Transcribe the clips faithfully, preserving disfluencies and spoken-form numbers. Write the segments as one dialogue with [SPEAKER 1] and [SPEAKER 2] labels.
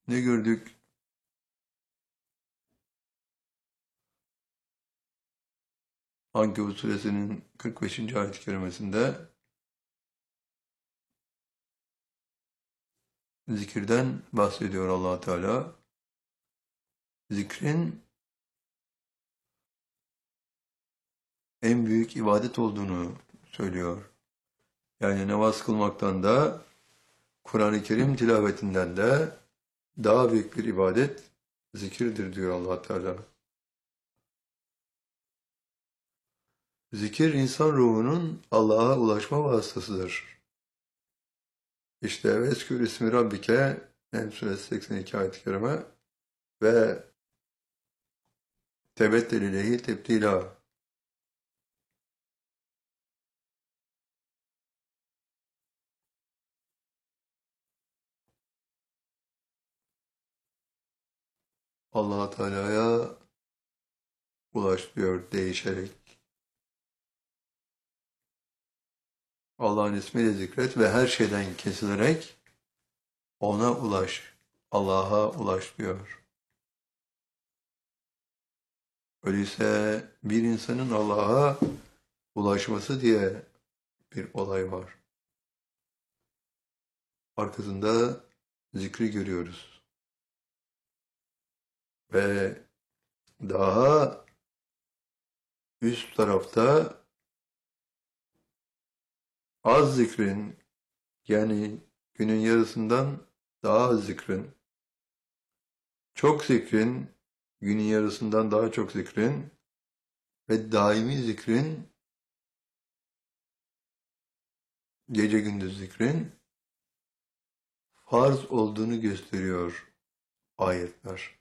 [SPEAKER 1] Ne gördük? Ankebut suresinin kırk beşinci ayet-i kerimesinde zikirden bahsediyor Allah Teala. Zikrin en büyük ibadet olduğunu söylüyor. Yani namaz kılmaktan da Kur'an-ı Kerim tilavetinden de daha büyük bir ibadet zikirdir diyor Allah Teala. Zikir insan ruhunun Allah'a ulaşma vasıtasıdır. İşte veskür ismi Rabbike En'am suresi seksen iki ayet-i kerime ve tebettel ileyhi tebdila. Allah Teala'ya ulaş diyor değişerek. Allah'ın ismiyle zikret ve her şeyden kesilerek ona ulaş. Allah'a ulaş diyor. Öyleyse bir insanın Allah'a ulaşması diye bir olay var. Arkasında zikri görüyoruz. Ve daha üst tarafta az zikrin, yani günün yarısından daha az zikrin, çok zikrin, günün yarısından daha çok zikrin ve daimi zikrin, gece gündüz zikrin farz olduğunu gösteriyor ayetler.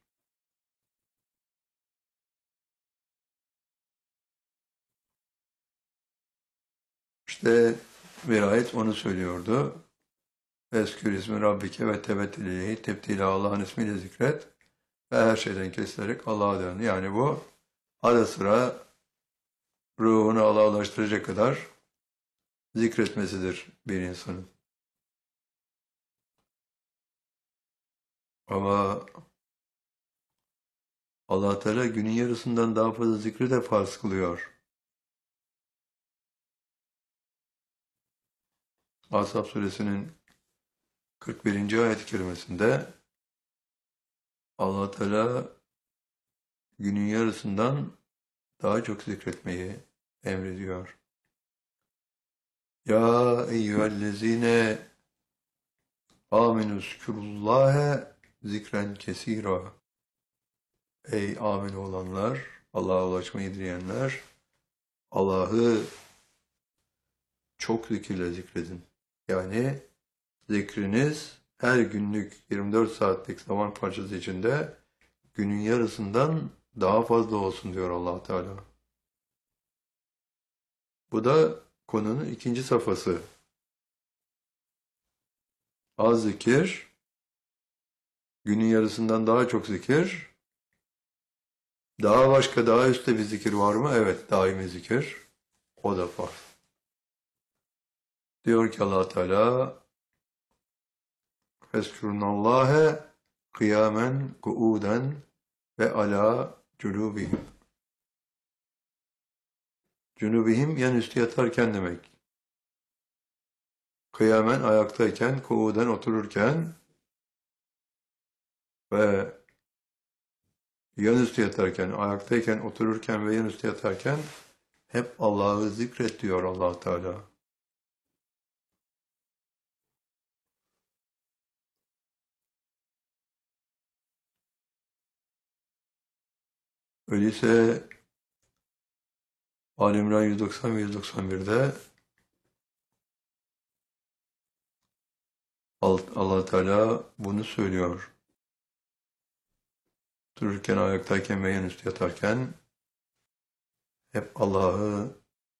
[SPEAKER 1] İşte bir ayet onu söylüyordu. Eskür ismi Rabbike ve tebettel ileyhi tebdila, Allah'ın ismiyle zikret ve her şeyden kesilerek Allah'a dön. Yani bu ara sıra ruhunu Allah'a ulaştıracak kadar zikretmesidir bir insanın. Ama Allah Teala günün yarısından daha fazla zikri de farz kılıyor. Ashab suresinin kırk birinci ayet-i kerimesinde Allah Teala günün yarısından daha çok zikretmeyi emrediyor. Ya eyyühellezine amenü zkurullâhe zikren kesîrâ. Ey amin olanlar, Allah'a ulaşmayı dileyenler, Allah'ı çok zikirle zikredin. Yani zikriniz her günlük yirmi dört saatlik zaman parçası içinde günün yarısından daha fazla olsun diyor Allah Teala. Bu da konunun ikinci safhası. Az zikir, günün yarısından daha çok zikir. Daha başka, daha üstte bir zikir var mı? Evet, daimi zikir. O da var. Diyor ki Allah Teala, Feskurunallâhe kıyamen kuuden ve ala cunubihim. Cunubihim yan üstü yatarken demek. Kıyamen ayaktayken, kuuden otururken ve yan üstü yatarken, ayaktayken, otururken ve yan üstü yatarken hep Allah'ı zikret diyor Allah Teala. Öyleyse Ali İmran yüz doksan ve yüz doksan birde Allah Teala bunu söylüyor. Dururken, ayaktayken ve yan üstü yatarken hep Allah'ı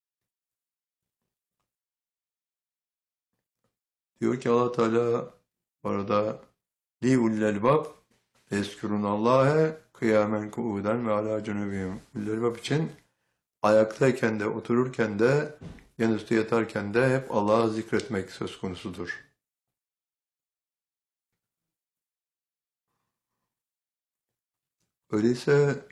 [SPEAKER 1] diyor ki Allah Teala orada li ulil elbab eskurunallâhe kıyamen kuuden ve ala cunubihim. Ulil elbab için ayaktayken de otururken de yan üstü yatarken de hep Allah'ı zikretmek söz konusudur. Öyleyse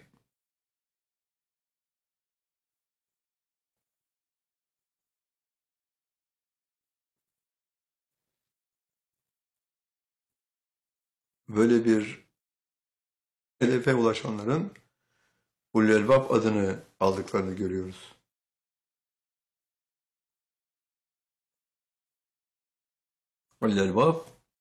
[SPEAKER 1] böyle bir hedefe ulaşanların Ulul Elbab adını aldıklarını görüyoruz. Ulul Elbab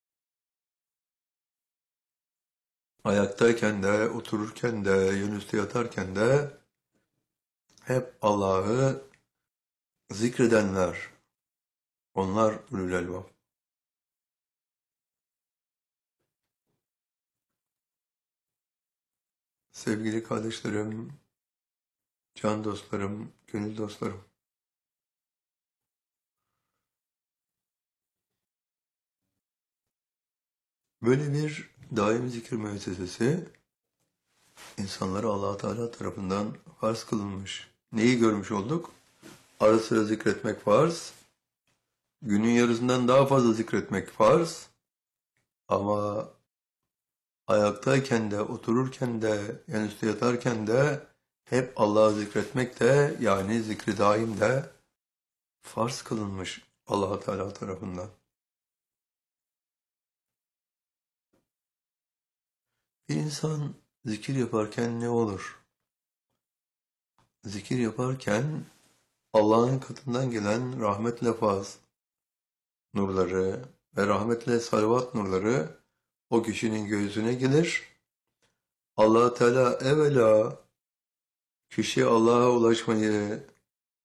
[SPEAKER 1] ayaktayken de, otururken de, yanüstü yatarken de hep Allah'ı zikredenler. Onlar Ulul Elbab. Sevgili kardeşlerim, can dostlarım, gönül dostlarım. Böyle bir daimi zikir müessesesi insanlara Allah Teala tarafından farz kılınmış. Neyi görmüş olduk? Ara sıra zikretmek farz, günün yarısından daha fazla zikretmek farz ama ayaktayken de, otururken de, yanüstü yatarken de hep Allah'ı zikretmek de yani zikri daim de farz kılınmış Allah Teala tarafından. Bir insan zikir yaparken ne olur? Zikir yaparken Allah'ın katından gelen rahmet lafaz nurları ve rahmetle salavat nurları o kişinin göğsüne gelir. Allah Teala evvela kişi Allah'a ulaşmayı